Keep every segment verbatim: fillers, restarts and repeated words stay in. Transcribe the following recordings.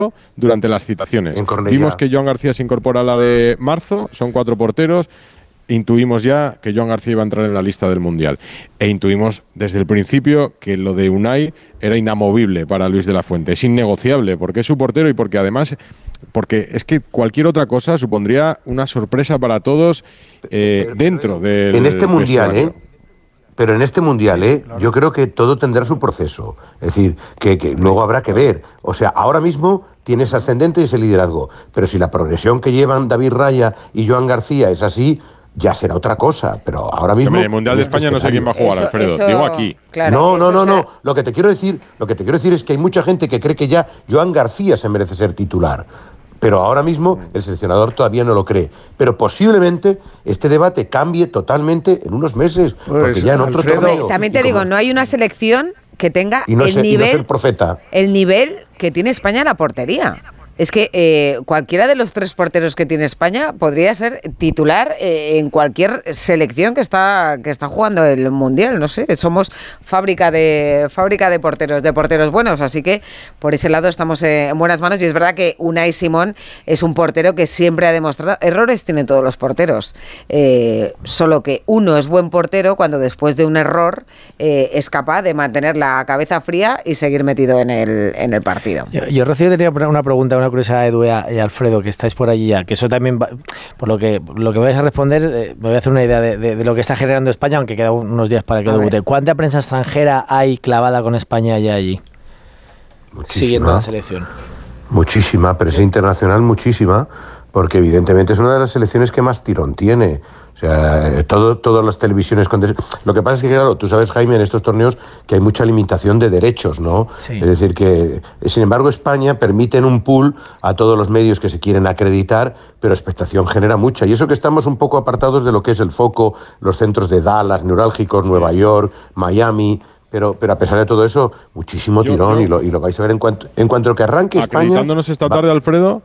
durante las citaciones. Vimos que Joan García se incorpora a la de marzo, son cuatro porteros. Intuimos ya que Joan García iba a entrar en la lista del Mundial. E intuimos desde el principio que lo de Unai era inamovible para Luis de la Fuente. Es innegociable porque es su portero y porque además... Porque es que cualquier otra cosa supondría una sorpresa para todos eh, dentro del En este Mundial, vestuario. ¿eh? Pero en este Mundial, ¿eh? Yo creo que todo tendrá su proceso. Es decir, que, que luego habrá que ver. O sea, ahora mismo tienes ascendente y ese liderazgo. Pero si la progresión que llevan David Raya y Joan García es así, ya será otra cosa. Pero ahora mismo... En el Mundial de España no sé quién va a jugar, eso, Alfredo. Eso, Digo aquí. Claro, no, no, no, no. Lo que te quiero decir, lo que te quiero decir es que hay mucha gente que cree que ya Joan García se merece ser titular. Pero ahora mismo el seleccionador todavía no lo cree. Pero posiblemente este debate cambie totalmente en unos meses. Pues, porque ya en otro Alfredo, torneo... También te digo, no hay una selección que tenga y no el, ser, nivel, y no ser profeta. el nivel que tiene España en la portería. Es que eh, cualquiera de los tres porteros que tiene España podría ser titular eh, en cualquier selección que está que está jugando el Mundial. No sé, somos fábrica de fábrica de porteros, de porteros buenos. Así que por ese lado estamos eh, en buenas manos. Y es verdad que Unai Simón es un portero que siempre ha demostrado... Errores tienen todos los porteros. Eh, solo que uno es buen portero cuando después de un error eh, es capaz de mantener la cabeza fría y seguir metido en el, en el partido. Yo, yo Rocío, tenía una pregunta, una curiosidad, Edu y Alfredo, que estáis por allí ya, que eso también va, por lo que lo que vais a responder, eh, me voy a hacer una idea de, de, de lo que está generando España, aunque quedan unos días para que a debute. Ver. ¿Cuánta prensa extranjera hay clavada con España ya allí? Muchísima, siguiendo la selección. Muchísima, prensa internacional muchísima, porque evidentemente es una de las selecciones que más tirón tiene. O sea, todo, todas las televisiones... Lo que pasa es que, claro, tú sabes, Jaime, en estos torneos que hay mucha limitación de derechos, ¿no? Sí. Es decir, que, sin embargo, España permite en un pool a todos los medios que se quieren acreditar, pero expectación genera mucha. Y eso que estamos un poco apartados de lo que es el foco, los centros de Dallas, neurálgicos, Nueva York, Miami... Pero, pero a pesar de todo eso, muchísimo yo, tirón yo, y, lo, y lo vais a ver en cuanto, en cuanto que arranque España... Acreditándonos esta tarde, va. Alfredo...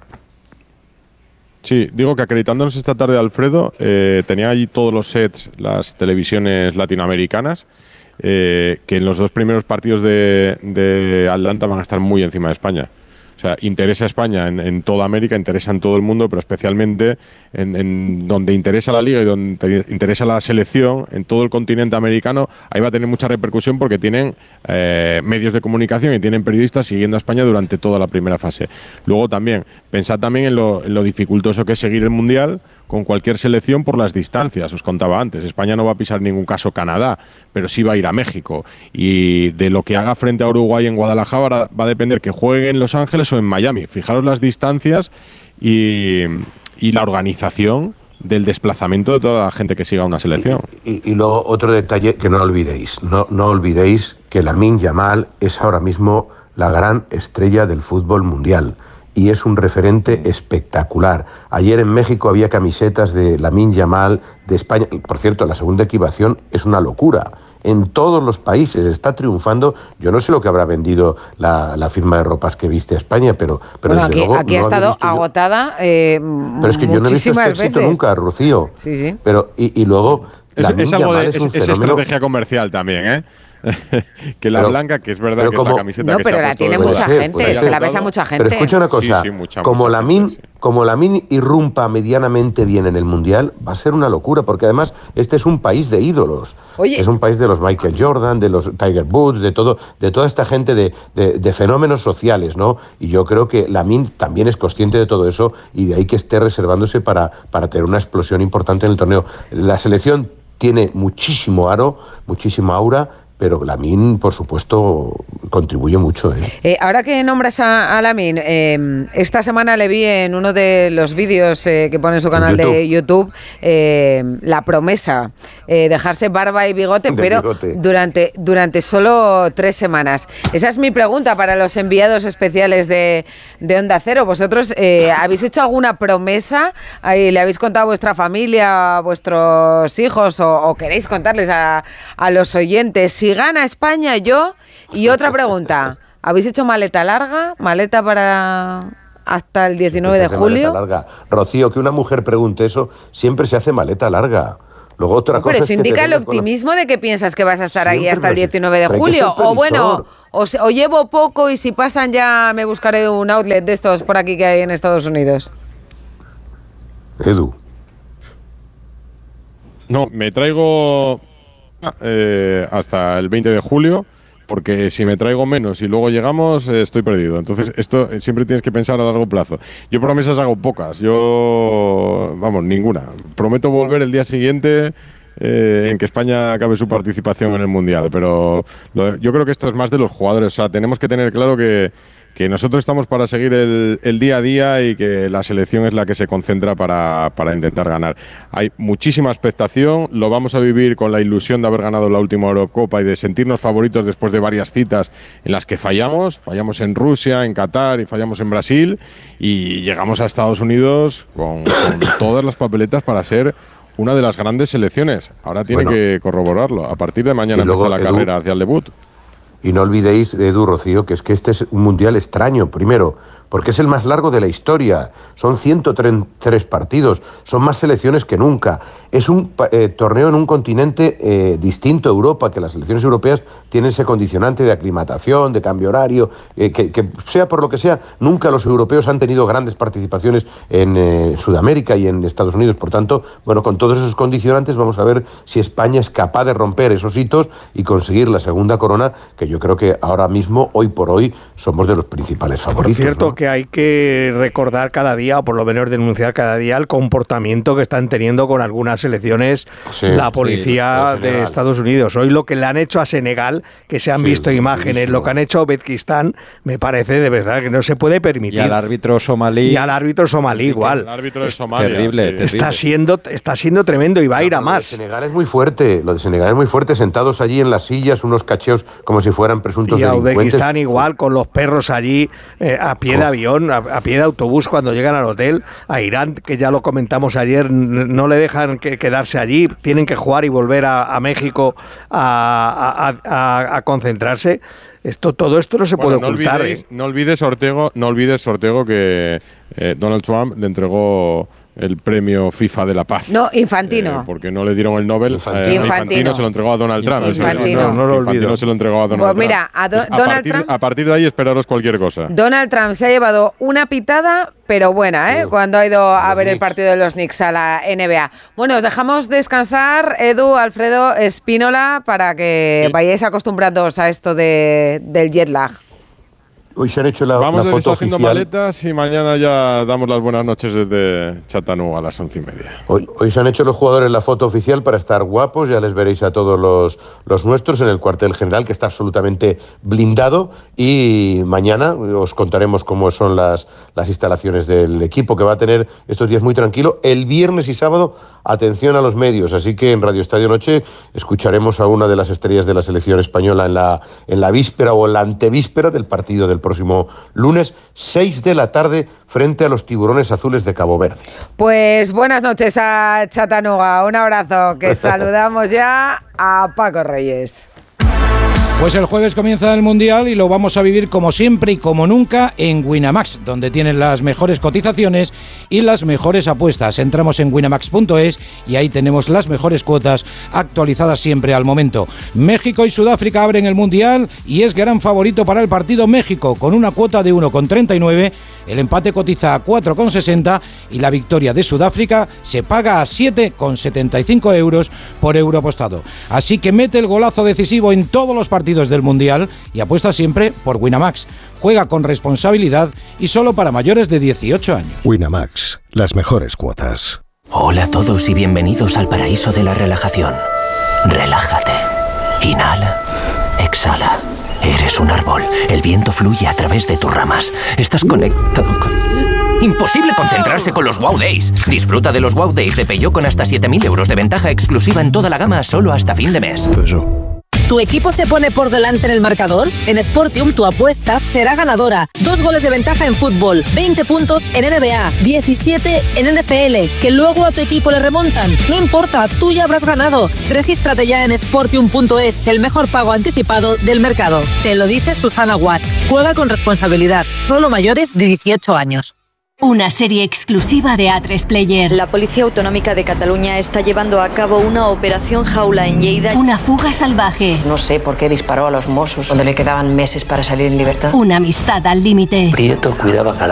Sí, digo que acreditándonos esta tarde, Alfredo, eh, tenía allí todos los sets, las televisiones latinoamericanas, eh, que en los dos primeros partidos de, de Atlanta van a estar muy encima de España. O sea, interesa a España en, en toda América, interesa en todo el mundo, pero especialmente en, en donde interesa la Liga y donde interesa la selección, en todo el continente americano, ahí va a tener mucha repercusión porque tienen eh, medios de comunicación y tienen periodistas siguiendo a España durante toda la primera fase. Luego también, pensad también en lo, en lo dificultoso que es seguir el Mundial con cualquier selección por las distancias. Os contaba antes, España no va a pisar en ningún caso Canadá, pero sí va a ir a México. Y de lo que haga frente a Uruguay en Guadalajara va a depender que juegue en Los Ángeles o en Miami. Fijaros las distancias y, y la organización del desplazamiento de toda la gente que siga una selección. Y, y, y luego otro detalle que no olvidéis, no, no olvidéis que Lamine Yamal es ahora mismo la gran estrella del fútbol mundial. Y es un referente espectacular. Ayer en México había camisetas de Lamine Yamal, de España. Por cierto, la segunda equipación es una locura. En todos los países está triunfando. Yo no sé lo que habrá vendido la, la firma de ropas que viste a España, pero, pero bueno, desde aquí, luego aquí no ha estado agotada eh, Pero es que yo no he visto este éxito veces. nunca, Rocío. Sí, sí. Pero, y, y luego... Es, es algo de, es, un es, es estrategia comercial también, ¿eh? que la pero, blanca, que es verdad que como, es la camiseta no, que pero se ha la tiene de mucha ser, gente, se la besa mucha gente. Pero escucha una cosa, sí, sí, mucha, como mucha Lamine sí. como Lamine irrumpa medianamente bien en el Mundial, va a ser una locura, porque además este es un país de ídolos. Oye. Es un país de los Michael Jordan, de los Tiger Woods, de todo, de toda esta gente de, de, de fenómenos sociales, ¿no? Y yo creo que Lamine también es consciente de todo eso y de ahí que esté reservándose para, para tener una explosión importante en el torneo. La selección tiene muchísimo aro, muchísima aura, pero Lamine, por supuesto, contribuye mucho. ¿eh? Eh, ahora que nombras a, a Lamine, eh, esta semana le vi en uno de los vídeos eh, que pone en su canal YouTube. de YouTube eh, la promesa, eh, dejarse barba y bigote, de pero bigote. Durante, durante solo tres semanas. Esa es mi pregunta para los enviados especiales de, de Onda Cero. ¿Vosotros eh, habéis hecho alguna promesa? Ahí, ¿le habéis contado a vuestra familia, a vuestros hijos o, o queréis contarles a, a los oyentes? Si gana España, yo... Y otra pregunta, ¿habéis hecho maleta larga? ¿Maleta para hasta el diecinueve de julio? Larga. Rocío, que una mujer pregunte eso, siempre se hace maleta larga. Luego otra cosa pero es eso que indica el optimismo la... de que piensas que vas a estar ahí hasta el diecinueve de julio. O bueno, o, o llevo poco y si pasan ya me buscaré un outlet de estos por aquí que hay en Estados Unidos. Edu. No, me traigo eh, hasta el veinte de julio, porque si me traigo menos y luego llegamos, eh, estoy perdido. Entonces, esto eh, siempre tienes que pensar a largo plazo. Yo promesas hago pocas, yo, vamos, ninguna. Prometo volver el día siguiente eh, en que España acabe su participación en el Mundial, pero lo, yo creo que esto es más de los jugadores. O sea, tenemos que tener claro que que nosotros estamos para seguir el, el día a día y que la selección es la que se concentra para, para intentar ganar. Hay muchísima expectación, lo vamos a vivir con la ilusión de haber ganado la última Eurocopa y de sentirnos favoritos después de varias citas en las que fallamos, fallamos en Rusia, en Qatar y fallamos en Brasil, y llegamos a Estados Unidos con, con todas las papeletas para ser una de las grandes selecciones. Ahora tiene bueno, que corroborarlo. A partir de mañana empieza la Edu, carrera hacia el debut. Y no olvidéis, Edu, Rocío, que es que este es un mundial extraño, primero, porque es el más largo de la historia. Son ciento tres partidos, son más selecciones que nunca. Es un eh, torneo en un continente eh, distinto a Europa, que las selecciones europeas tienen ese condicionante de aclimatación, de cambio horario, eh, que, que sea por lo que sea, nunca los europeos han tenido grandes participaciones en eh, Sudamérica y en Estados Unidos. Por tanto, bueno, con todos esos condicionantes vamos a ver si España es capaz de romper esos hitos y conseguir la segunda corona, que yo creo que ahora mismo, hoy por hoy, somos de los principales favoritos. Por cierto, ¿no? que hay que recordar cada día, o por lo menos denunciar cada día, el comportamiento que están teniendo con algunas selecciones sí, la policía sí, de, de Estados Unidos. Hoy lo que le han hecho a Senegal, que se han sí, visto imágenes, buenísimo. Lo que han hecho a Uzbekistán, me parece de verdad que no se puede permitir. Y al árbitro somalí. Y al árbitro somalí igual. El árbitro de Somalia. Terrible, sí. terrible. Está siendo, está siendo tremendo y va a ir a más. Lo de Senegal es muy fuerte, lo de Senegal es muy fuerte, sentados allí en las sillas, unos cacheos como si fueran presuntos y delincuentes. Y a Uzbekistán igual, con los perros allí, eh, a pie de avión, a, a pie de autobús cuando llegan al hotel. A Irán, que ya lo comentamos ayer, no le dejan que quedarse allí, tienen que jugar y volver a, a México a, a, a, a concentrarse. Esto, todo esto no se bueno, puede no ocultar. Olvides, ¿eh? No olvides, Ortego, no olvides, Ortego, que eh, Donald Trump le entregó el premio FIFA de la Paz. No, Infantino. Eh, porque no le dieron el Nobel. Infantino. Eh, Infantino. Infantino se lo entregó a Donald Trump. Infantino. No, no lo olvido. Infantino se lo entregó a Donald pues mira, Trump. a, Do pues a Donald partir, Trump. A partir de ahí esperaros cualquier cosa. Donald Trump se ha llevado una pitada, pero buena, ¿eh? Sí. Cuando ha ido a ver el partido de los Knicks a la N B A. Bueno, os dejamos descansar, Edu, Alfredo, Espínola, para que sí. vayáis acostumbrándoos a esto de, del jet lag. Hoy se han hecho la, Vamos la foto haciendo oficial. maletas y mañana ya damos las buenas noches desde Chattanooga a las once y media. Hoy, hoy se han hecho los jugadores la foto oficial para estar guapos, ya les veréis a todos los, los nuestros en el cuartel general, que está absolutamente blindado, y mañana os contaremos cómo son las, las instalaciones del equipo, que va a tener estos días muy tranquilo. El viernes y sábado, atención a los medios, así que en Radio Estadio Noche escucharemos a una de las estrellas de la selección española en la, en la víspera o en la antevíspera del partido del próximo lunes, seis de la tarde, frente a los Tiburones Azules de Cabo Verde. Pues buenas noches a Chattanooga, un abrazo, que saludamos ya a Paco Reyes. Pues el jueves comienza el Mundial y lo vamos a vivir como siempre y como nunca en Winamax, donde tienen las mejores cotizaciones y las mejores apuestas. Entramos en winamax punto es y ahí tenemos las mejores cuotas actualizadas siempre al momento. México y Sudáfrica abren el Mundial y es gran favorito para el partido México, con una cuota de uno coma treinta y nueve, el empate cotiza a cuatro coma sesenta y la victoria de Sudáfrica se paga a siete coma setenta y cinco euros por euro apostado. Así que mete el golazo decisivo en todos los partidos del Mundial y apuesta siempre por Winamax. Juega con responsabilidad y solo para mayores de dieciocho años. Winamax, las mejores cuotas. Hola a todos y bienvenidos al paraíso de la relajación. Relájate. Inhala. Exhala. Eres un árbol. El viento fluye a través de tus ramas. Estás conectado con... Imposible concentrarse con los Wow Days. Disfruta de los Wow Days de Peugeot con hasta siete mil euros de ventaja exclusiva en toda la gama solo hasta fin de mes. Eso. ¿Tu equipo se pone por delante en el marcador? En Sportium tu apuesta será ganadora. Dos goles de ventaja en fútbol, veinte puntos en N B A, diecisiete en N F L, que luego a tu equipo le remontan. No importa, tú ya habrás ganado. Regístrate ya en sportium punto es, el mejor pago anticipado del mercado. Te lo dice Susana Guas. Juega con responsabilidad, solo mayores de dieciocho años. Una serie exclusiva de A tres Player. La Policía Autonómica de Cataluña está llevando a cabo una operación jaula en Lleida. Una fuga salvaje. No sé por qué disparó a los Mossos cuando le quedaban meses para salir en libertad. Una amistad al límite. Prieto cuidaba a